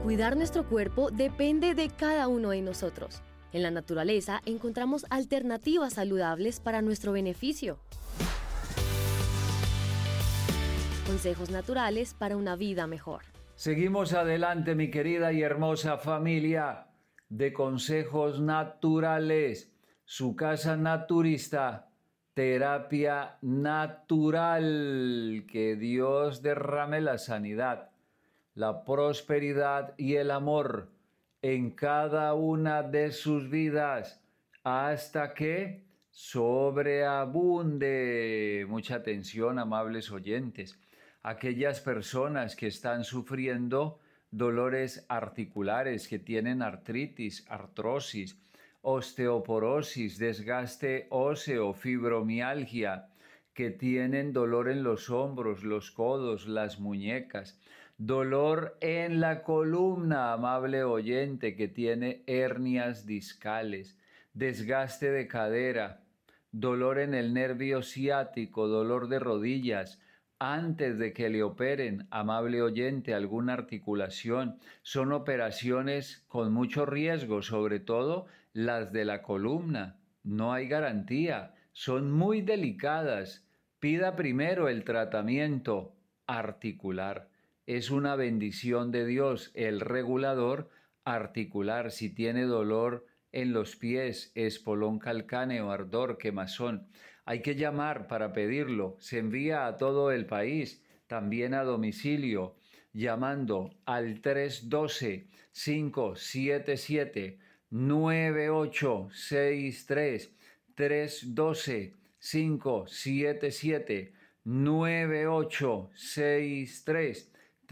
Cuidar nuestro cuerpo depende de cada uno de nosotros. En la naturaleza encontramos alternativas saludables para nuestro beneficio. Consejos naturales para una vida mejor. Seguimos adelante, mi querida y hermosa familia de Consejos Naturales, su casa naturista, terapia natural. Que Dios derrame la sanidad, la prosperidad y el amor en cada una de sus vidas hasta que sobreabunde. Mucha atención, amables oyentes. Aquellas personas que están sufriendo dolores articulares, que tienen artritis, artrosis, osteoporosis, desgaste óseo, fibromialgia, que tienen dolor en los hombros, los codos, las muñecas, dolor en la columna, amable oyente, que tiene hernias discales, desgaste de cadera, dolor en el nervio ciático, dolor de rodillas, antes de que le operen, amable oyente, alguna articulación. Son operaciones con mucho riesgo, sobre todo las de la columna. No hay garantía, son muy delicadas. Pida primero el tratamiento articular. Es una bendición de Dios el regulador articular. Si tiene dolor en los pies, espolón calcáneo, ardor, quemazón, hay que llamar para pedirlo. Se envía a todo el país, también a domicilio, llamando al 312-577-9863, 312-577-9863,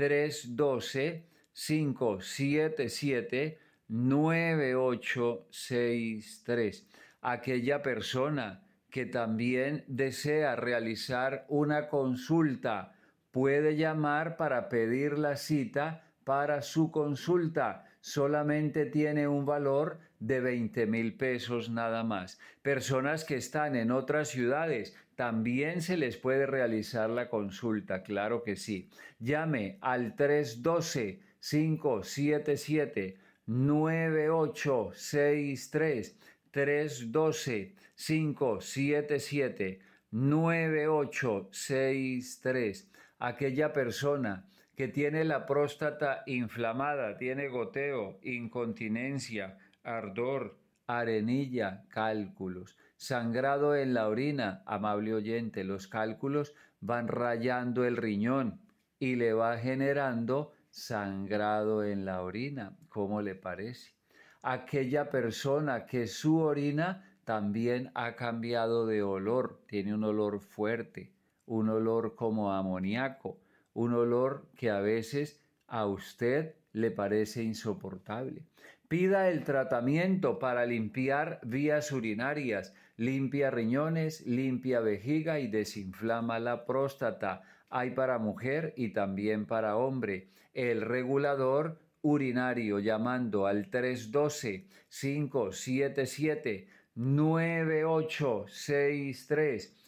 312-577-9863. Aquella persona que también desea realizar una consulta puede llamar para pedir la cita para su consulta. Solamente tiene un valor de 20,000 pesos nada más. Personas que están en otras ciudades, también se les puede realizar la consulta, claro que sí. Llame al 312-577-9863, 312-577-9863. Aquella persona que tiene la próstata inflamada, tiene goteo, incontinencia, ardor, arenilla, cálculos, sangrado en la orina, amable oyente, los cálculos van rayando el riñón y le va generando sangrado en la orina. ¿Cómo le parece? Aquella persona que su orina también ha cambiado de olor, tiene un olor fuerte, un olor como amoníaco, un olor que a veces a usted le parece insoportable. Pida el tratamiento para limpiar vías urinarias, limpia riñones, limpia vejiga y desinflama la próstata. Hay para mujer y también para hombre. El regulador urinario llamando al 312-577-9863,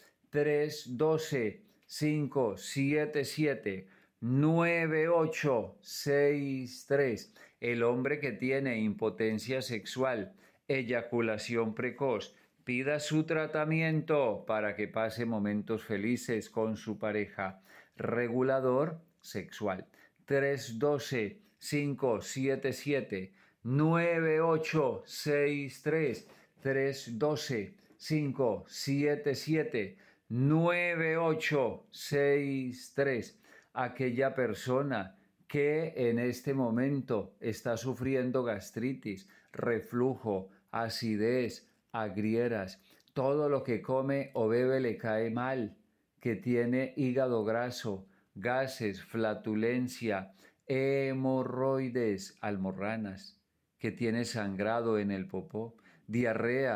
312-577-9863. El hombre que tiene impotencia sexual, eyaculación precoz, pida su tratamiento para que pase momentos felices con su pareja. Regulador sexual. 312-577-9863, 312-577-9863. Aquella persona que en este momento está sufriendo gastritis, reflujo, acidez, agrieras, todo lo que come o bebe le cae mal, que tiene hígado graso, gases, flatulencia, hemorroides, almorranas, que tiene sangrado en el popó, diarrea,